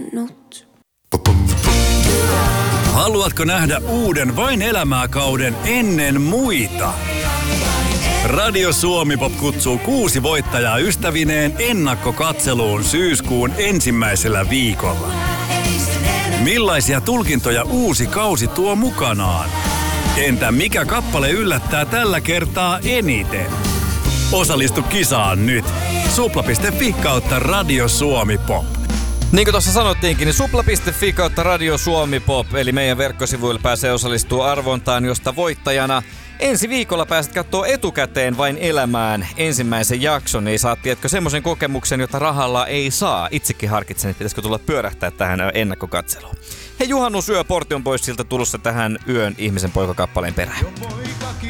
kohdannut. Haluatko nähdä uuden Vain elämää -kauden ennen muita? Radio Suomi Pop kutsuu 6 voittajaa ystävineen ennakkokatseluun syyskuun ensimmäisellä viikolla. Millaisia tulkintoja uusi kausi tuo mukanaan? Entä mikä kappale yllättää tällä kertaa eniten? Osallistu kisaan nyt. supla.fi/Radio Suomi Pop. Niin kuin tuossa sanottiinkin, niin supla.fi/Radio Suomi Pop, eli meidän verkkosivuilla pääsee osallistua arvontaan, josta voittajana ensi viikolla pääset katsoa etukäteen Vain elämään ensimmäisen jakson, niin saat, tiedätkö, semmoisen kokemuksen, jota rahalla ei saa. Itsekin harkitsen, että pitäisikö tulla pyörähtää tähän ennakkokatseluun. Hei, juhannusyö, Portti on pois siltä tulossa tähän Yön ihmisen poikakappaleen perään.